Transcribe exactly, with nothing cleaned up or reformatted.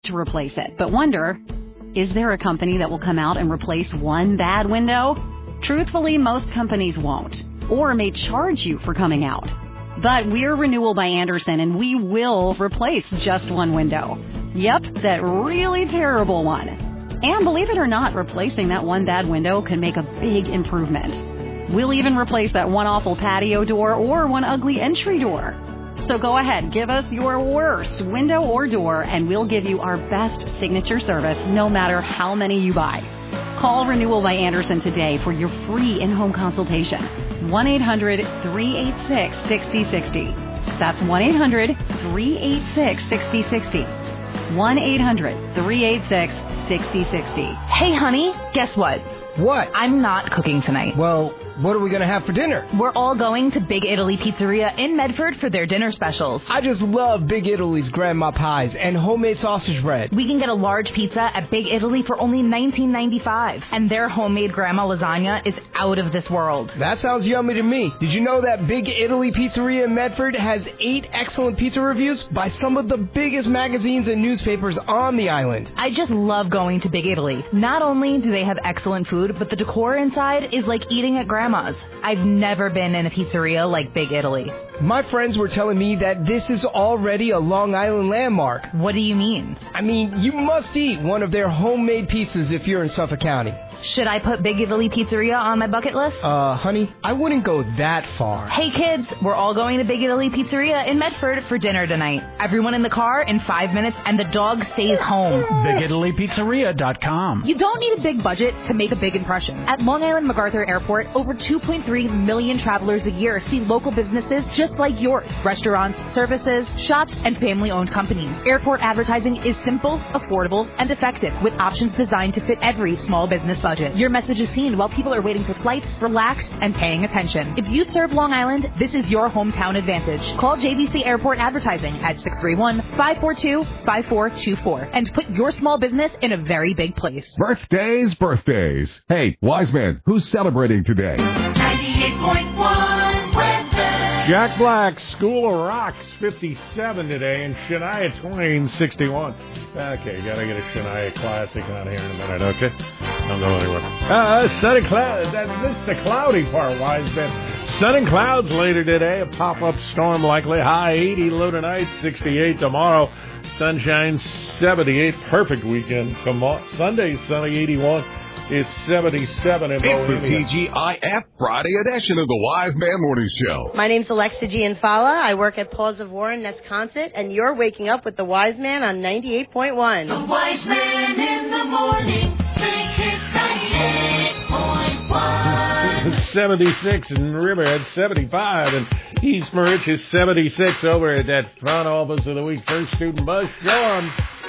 to replace it, but wonder, is there a company that will come out and replace one bad window? Truthfully, most companies won't, or may charge you for coming out. But we're Renewal by Andersen, and we will replace just one window. Yep, that really terrible one. And believe it or not, replacing that one bad window can make a big improvement. We'll even replace that one awful patio door or one ugly entry door. So go ahead, give us your worst window or door, and we'll give you our best signature service no matter how many you buy. Call Renewal by Andersen today for your free in-home consultation. one eight hundred three eight six six zero six zero. That's one eight hundred three eight six six zero six zero. one eight hundred three eight six six zero six zero. Hey, honey, guess what? What? I'm not cooking tonight. Well, what are we going to have for dinner? We're all going to Big Italy Pizzeria in Medford for their dinner specials. I just love Big Italy's grandma pies and homemade sausage bread. We can get a large pizza at Big Italy for only nineteen ninety-five, and their homemade grandma lasagna is out of this world. That sounds yummy to me. Did you know that Big Italy Pizzeria in Medford has eight excellent pizza reviews by some of the biggest magazines and newspapers on the island? I just love going to Big Italy. Not only do they have excellent food, but the decor inside is like eating at grandma's. I've never been in a pizzeria like Big Italy. My friends were telling me that this is already a Long Island landmark. What do you mean? I mean, you must eat one of their homemade pizzas if you're in Suffolk County. Should I put Big Italy Pizzeria on my bucket list? Uh, honey, I wouldn't go that far. Hey, kids, we're all going to Big Italy Pizzeria in Medford for dinner tonight. Everyone in the car in five minutes, and the dog stays home. Big Italy Pizzeria dot com. You don't need a big budget to make a big impression. At Long Island MacArthur Airport, over two point three million travelers a year see local businesses just like yours. Restaurants, services, shops, and family-owned companies. Airport advertising is simple, affordable, and effective, with options designed to fit every small business budget. Your message is seen while people are waiting for flights, relaxed, and paying attention. If you serve Long Island, this is your hometown advantage. Call J V C Airport Advertising at six three one, five four two, five four two four and put your small business in a very big place. Birthdays, birthdays. Hey, wise man, who's celebrating today? ninety-eight point one weather. Jack Black, School of Rock's fifty-seven today, and Shania Twain, sixty-one. Okay, gotta get a Shania classic on here in a minute, okay? Don't go anywhere. Uh, sun and clouds. That, this is the cloudy part, wise man. Sun and clouds later today. A pop-up storm likely. High eighty, low tonight, sixty-eight tomorrow. Sunshine, seventy-eight. Perfect weekend. Tomorrow, Sunday, sunny, eighty-one. It's seventy-seven in It's the Bohemia. T G I F Friday edition of the Wise Man Morning Show. My name's Alexa Gianfala. I work at Paws of War in Nesconset, and you're waking up with the Wise Man on ninety-eight point one. The Wise Man in the morning. Big Hits ninety-eight point one. seventy-six in Riverhead, seventy-five in East Mauritius, seventy-six over at that front office of the week. First Student Bus. Show 'em.